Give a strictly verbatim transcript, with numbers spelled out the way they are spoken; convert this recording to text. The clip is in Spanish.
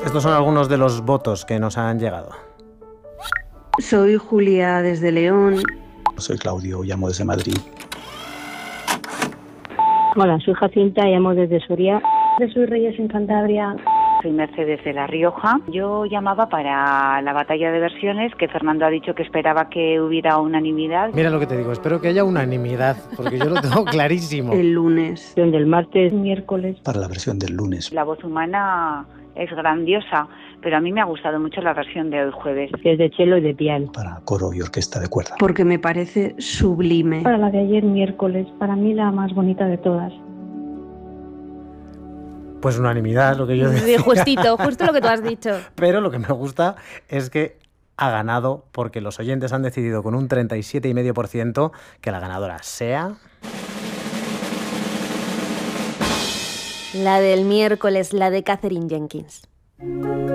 Estos son algunos de los votos que nos han llegado. Soy Julia desde León. Soy Claudio, llamo desde Madrid. Hola, soy Jacinta, llamo desde Soria. Soy Reyes en Cantabria. Soy Mercedes de La Rioja. Yo llamaba para la batalla de versiones, que Fernando ha dicho que esperaba que hubiera unanimidad. Mira lo que te digo, espero que haya unanimidad, porque yo lo tengo clarísimo. El lunes. Del martes, miércoles. Para la versión del lunes. La voz humana es grandiosa, pero a mí me ha gustado mucho la versión de hoy jueves. que es de cello y de piano. Para coro y orquesta de cuerda. Porque me parece sublime. Para la de ayer miércoles, para mí la más bonita de todas. Pues unanimidad, lo que yo decía. Sí, justito, justo lo que tú has dicho. Pero lo que me gusta es que ha ganado porque los oyentes han decidido con un treinta y siete coma cinco por ciento que la ganadora sea... La del miércoles, la de Katherine Jenkins.